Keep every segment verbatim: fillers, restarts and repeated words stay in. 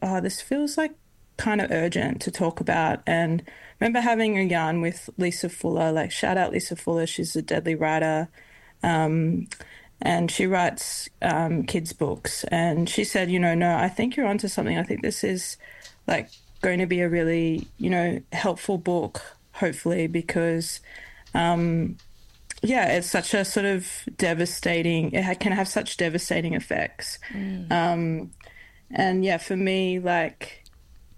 oh, this feels like kind of urgent to talk about. And I remember having a yarn with Lisa Fuller, like shout out Lisa Fuller, she's a deadly writer. Um, and she writes um, kids' books. And she said, you know, no, I think you're onto something. I think this is like going to be a really, you know, helpful book, hopefully, because, um, yeah, it's such a sort of devastating, it can have such devastating effects. Mm. Um, and yeah, for me, like,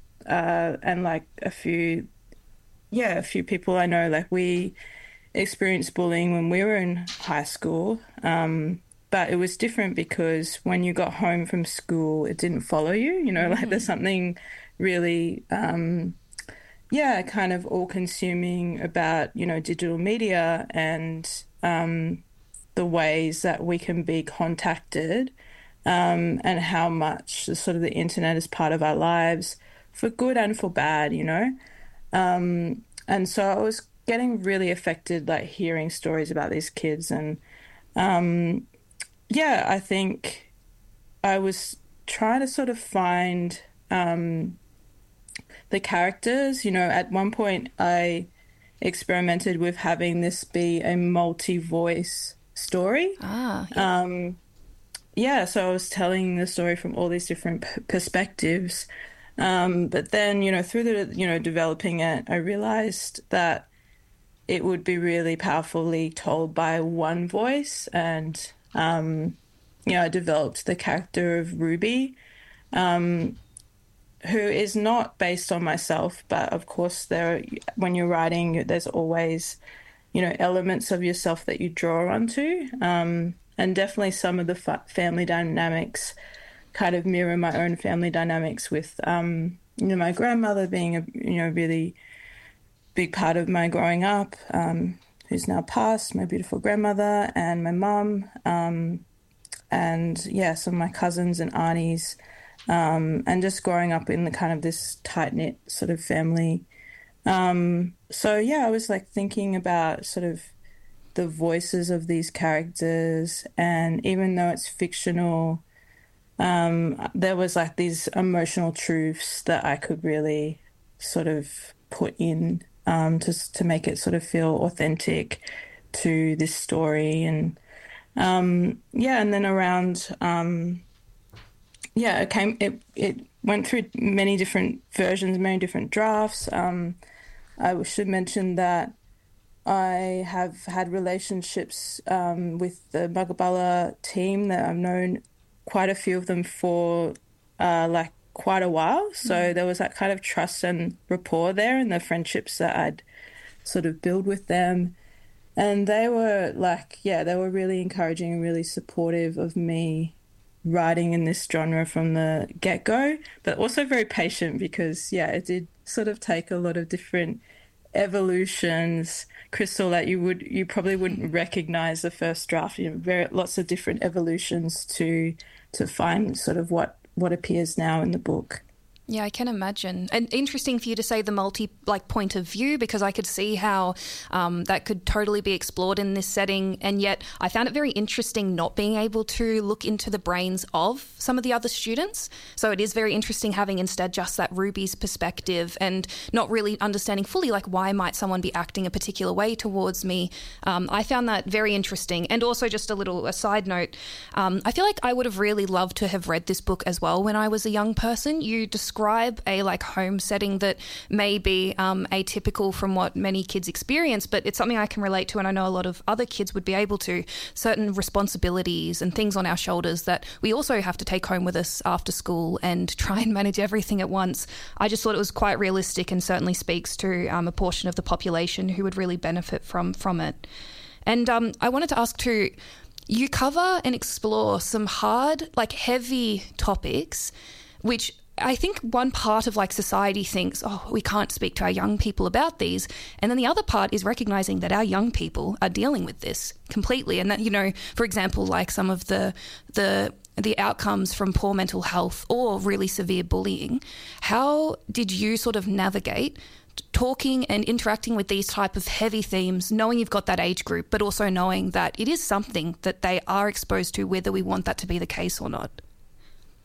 uh, and like a few, yeah, a few people I know, like we experienced bullying when we were in high school. Um, but it was different because when you got home from school, it didn't follow you, you know, mm. like there's something really, um, yeah, kind of all-consuming about, you know, digital media and um, the ways that we can be contacted um, and how much the, sort of the internet is part of our lives for good and for bad, you know. Um, and so I was getting really affected, like hearing stories about these kids. And um, yeah, I think I was trying to sort of find um, the characters. You know, at one point I experimented with having this be a multi-voice story. Ah, yeah. Um, yeah, so I was telling the story from all these different p- perspectives. Um, but then, you know, through the, you know, developing it, I realized that it would be really powerfully told by one voice. And, um, you know, I developed the character of Ruby, um, who is not based on myself, but of course there, when you're writing, there's always, you know, elements of yourself that you draw onto. Um, and definitely some of the fa- family dynamics kind of mirror my own family dynamics with, um, you know, my grandmother being a, you know, really big part of my growing up, um, who's now passed, my beautiful grandmother, and my mum, um, and yeah, some of my cousins and aunties, um, and just growing up in the kind of this tight-knit sort of family. Um, so yeah, I was like thinking about sort of the voices of these characters, and even though it's fictional, um, there was like these emotional truths that I could really sort of put in um, to to make it sort of feel authentic to this story. And um, yeah, and then around um, yeah, it came it it went through many different versions, many different drafts. Um, I should mention that I have had relationships um, with the Mugabala team that I've known quite a few of them for uh, like quite a while. So mm. there was that kind of trust and rapport there, and the friendships that I'd sort of build with them. And they were like, yeah, they were really encouraging and really supportive of me writing in this genre from the get-go, but also very patient because, yeah, it did sort of take a lot of different evolutions, Crystal, that you would you probably wouldn't recognize the first draft. You know, very lots of different evolutions to to find sort of what what appears now in the book. Yeah, I can imagine. And interesting for you to say the multi like point of view, because I could see how um, that could totally be explored in this setting. And yet I found it very interesting not being able to look into the brains of some of the other students. So it is very interesting having instead just that Ruby's perspective and not really understanding fully like why might someone be acting a particular way towards me. Um, I found that very interesting. And also just a little a side note, um, I feel like I would have really loved to have read this book as well when I was a young person. You described describe a like home setting that may be um, atypical from what many kids experience, but it's something I can relate to, and I know a lot of other kids would be able to. Certain responsibilities and things on our shoulders that we also have to take home with us after school and try and manage everything at once. I just thought it was quite realistic and certainly speaks to um, a portion of the population who would really benefit from from it. And um, I wanted to ask too, you cover and explore some hard, like heavy topics, which I think one part of like society thinks, oh, we can't speak to our young people about these. And then the other part is recognizing that our young people are dealing with this completely. And that, you know, for example, like some of the the the outcomes from poor mental health or really severe bullying. How did you sort of navigate talking and interacting with these type of heavy themes, knowing you've got that age group, but also knowing that it is something that they are exposed to, whether we want that to be the case or not?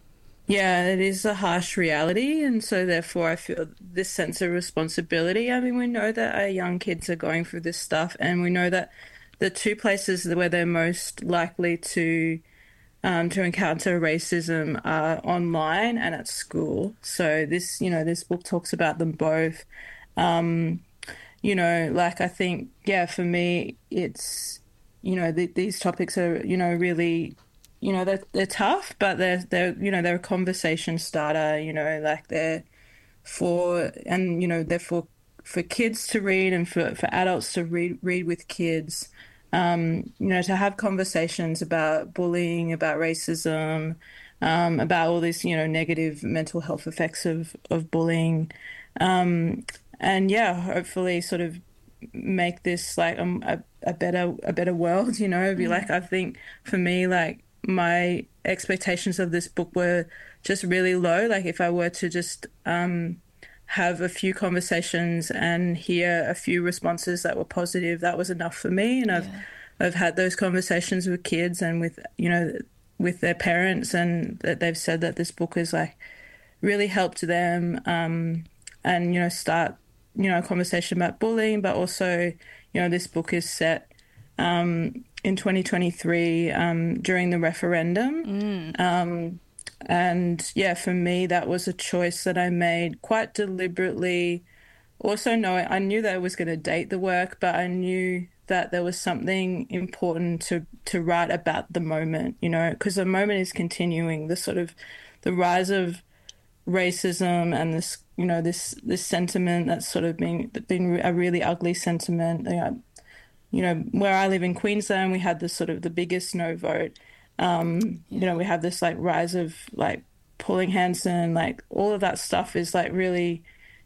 Yeah, it is a harsh reality, and so therefore I feel this sense of responsibility. I mean, we know that our young kids are going through this stuff, and we know that the two places where they're most likely to um, to encounter racism are online and at school. So this, you know, this book talks about them both. Um, you know, like I think, yeah, for me, it's, you know, th- these topics are, you know, really, you know, they're, they're tough, but they're, they're, you know, they're a conversation starter, you know, like they're for, and, you know, they're for, for kids to read and for, for adults to read, read with kids, um, you know, to have conversations about bullying, about racism, um, about all these, you know, negative mental health effects of, of bullying. Um, and yeah, hopefully sort of make this like um, a, a better, a better world, you know, be mm. like, I think for me, like, my expectations of this book were just really low. Like if I were to just um, have a few conversations and hear a few responses that were positive, that was enough for me. And I've yeah. I've had those conversations with kids and with, you know, with their parents, and that they've said that this book has like really helped them um, and, you know, start, you know, a conversation about bullying, but also, you know, this book is set um, in twenty twenty-three um, during the referendum. Mm. Um, and yeah, for me, that was a choice that I made quite deliberately. Also, no, I knew that I was going to date the work, but I knew that there was something important to, to write about the moment, you know, because the moment is continuing, the sort of the rise of racism and this, you know, this, this sentiment that's sort of been, been a really ugly sentiment. You know, You know, where I live in Queensland, we had this sort of the biggest no vote. Um, yeah. You know, we have this like rise of like Pauline Hanson, like all of that stuff is like really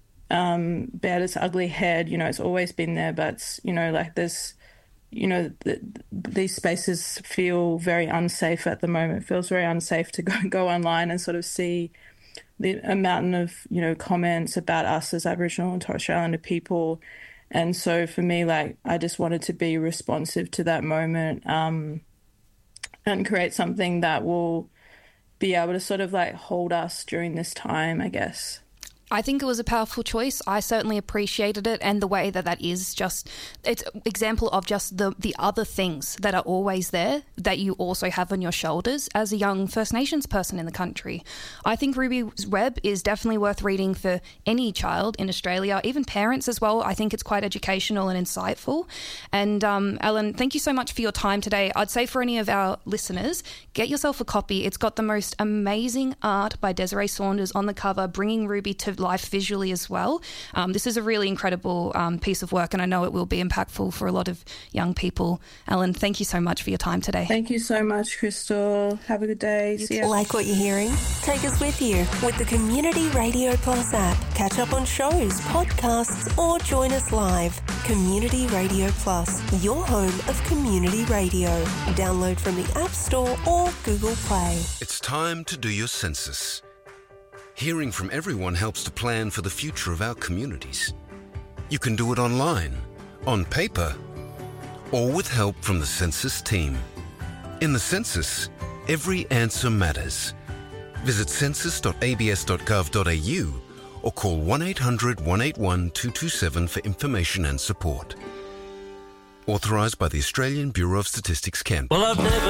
um, bared its ugly head. You know, it's always been there, but it's, you know, like there's, you know, the, these spaces feel very unsafe at the moment. It feels very unsafe to go go online and sort of see the a mountain of, you know, comments about us as Aboriginal and Torres Strait Islander people. And so for me, like, I just wanted to be responsive to that moment um, and create something that will be able to sort of like hold us during this time, I guess. I think it was a powerful choice. I certainly appreciated it, and the way that that is just, it's an example of just the, the other things that are always there that you also have on your shoulders as a young First Nations person in the country. I think Ruby's Web is definitely worth reading for any child in Australia, even parents as well. I think it's quite educational and insightful. And um, Ellen, thank you so much for your time today. I'd say for any of our listeners, get yourself a copy. It's got the most amazing art by Desiree Saunders on the cover, bringing Ruby to life visually as well. Um, this is a really incredible um, piece of work, and I know it will be impactful for a lot of young people. Ellen, thank you so much for your time today. Thank you so much, Crystal. Have a good day. See ya. Like what you're hearing? Take us with you with the Community Radio Plus app. Catch up on shows, podcasts, or join us live. Community Radio Plus, your home of community radio. Download from the App Store or Google Play. It's time to do your census. Hearing from everyone helps to plan for the future of our communities. You can do it online, on paper, or with help from the census team. In the census, every answer matters. Visit census dot a b s dot gov dot a u or call one eight hundred, one eight one, two two seven for information and support. Authorised by the Australian Bureau of Statistics, Canberra. Well, I've never